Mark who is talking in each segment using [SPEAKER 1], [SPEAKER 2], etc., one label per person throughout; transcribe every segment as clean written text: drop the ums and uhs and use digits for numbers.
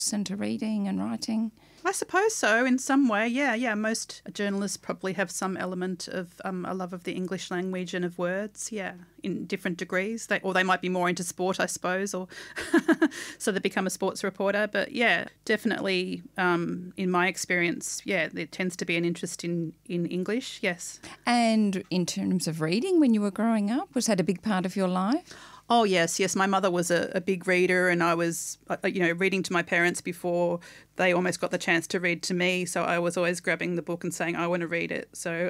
[SPEAKER 1] and to reading and writing?
[SPEAKER 2] I suppose so, in some way, yeah. Most journalists probably have some element of a love of the English language and of words, in different degrees. They might be more into sport, I suppose, or so they become a sports reporter. But definitely in my experience, there tends to be an interest in English, yes.
[SPEAKER 1] And in terms of reading, when you were growing up, was that a big part of your life?
[SPEAKER 2] Oh, yes. My mother was a big reader, and I was, reading to my parents before they almost got the chance to read to me. So I was always grabbing the book and saying, I want to read it. So,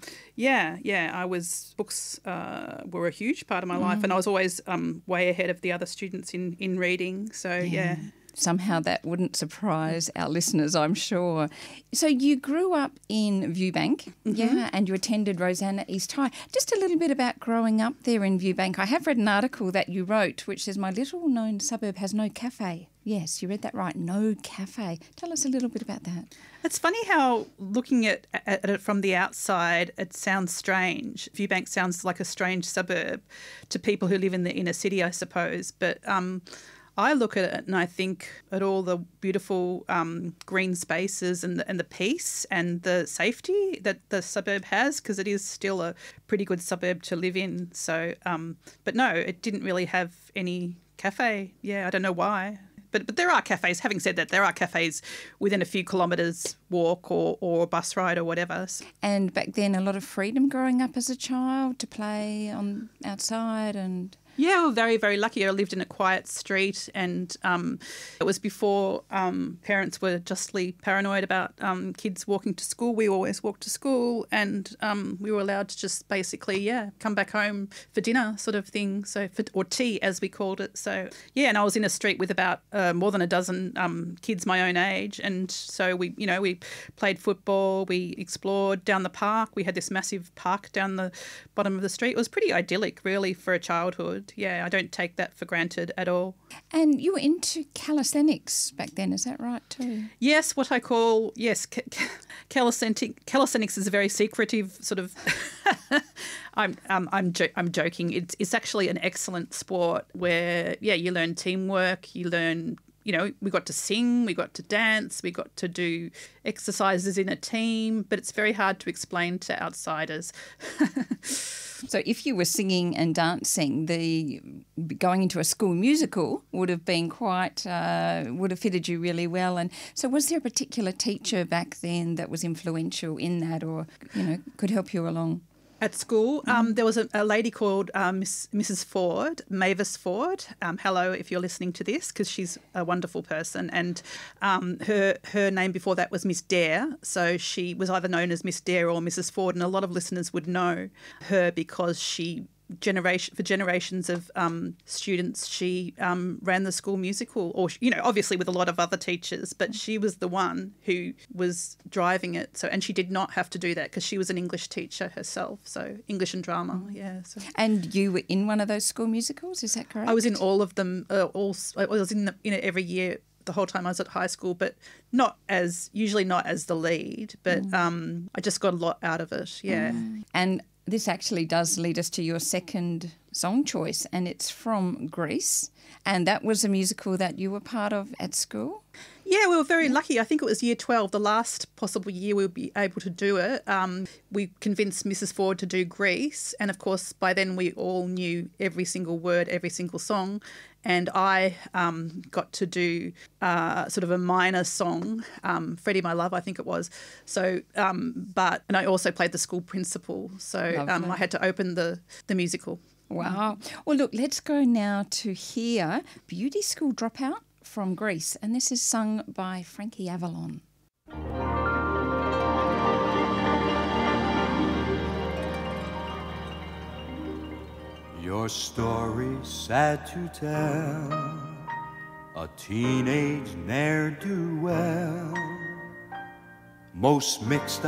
[SPEAKER 2] books were a huge part of my life, and I was always way ahead of the other students in reading. So, yeah.
[SPEAKER 1] Somehow that wouldn't surprise our listeners, I'm sure. So you grew up in Viewbank, and you attended Rosanna East High. Just a little bit about growing up there in Viewbank. I have read an article that you wrote which says, my little-known suburb has no cafe. Yes, you read that right, no cafe. Tell us a little bit about that.
[SPEAKER 2] It's funny how looking at it from the outside, it sounds strange. Viewbank sounds like a strange suburb to people who live in the inner city, I suppose. But I look at it and I think at all the beautiful green spaces and the peace and the safety that the suburb has, because it is still a pretty good suburb to live in. So, but no, it didn't really have any cafe. I don't know why. But there are cafes. Having said that, there are cafes within a few kilometres walk or bus ride or whatever.
[SPEAKER 1] And back then, a lot of freedom growing up as a child to play on outside and...
[SPEAKER 2] Yeah, we were very, very lucky. I lived in a quiet street, and it was before parents were justly paranoid about kids walking to school. We always walked to school, and we were allowed to just basically, come back home for dinner sort of thing, or tea as we called it. So, and I was in a street with about more than a dozen kids my own age, and so we played football, we explored down the park. We had this massive park down the bottom of the street. It was pretty idyllic, really, for a childhood. I don't take that for granted at all.
[SPEAKER 1] And you were into calisthenics back then, is that right too?
[SPEAKER 2] Yes, what I call, calisthenics is a very secretive sort of... I'm joking. It's actually an excellent sport where, you learn teamwork, you learn... we got to sing, we got to dance, we got to do exercises in a team, but it's very hard to explain to outsiders.
[SPEAKER 1] So if you were singing and dancing, going into a school musical would have been would have fitted you really well. And so was there a particular teacher back then that was influential in that or, could help you along?
[SPEAKER 2] At school, there was a lady called Mrs. Ford, Mavis Ford. Hello, if you're listening to this, because she's a wonderful person. And her name before that was Miss Dare. So she was either known as Miss Dare or Mrs. Ford. And a lot of listeners would know her because for generations of students, she ran the school musical, or obviously with a lot of other teachers, but she was the one who was driving it. So, and she did not have to do that because she was an English teacher herself, so English and drama. So. And
[SPEAKER 1] you were in one of those school musicals, is that correct?
[SPEAKER 2] I was in all of them. I was in every year the whole time I was at high school, but usually not as the lead, but I just got a lot out of it.
[SPEAKER 1] And this actually does lead us to your second song choice, and it's from Grease. And that was a musical that you were part of at school?
[SPEAKER 2] Yeah, we were very lucky. I think it was year 12, the last possible year we would be able to do it. We convinced Mrs. Ford to do Grease. And, of course, by then we all knew every single word, every single song. And I got to do sort of a minor song, Freddie My Love, I think it was. So, and I also played the school principal. So I had to open the musical.
[SPEAKER 1] Wow. Well, look, let's go now to hear Beauty School Dropout from Grease. And this is sung by Frankie Avalon.
[SPEAKER 3] Your story's sad to tell, a teenage ne'er-do-well, most mixed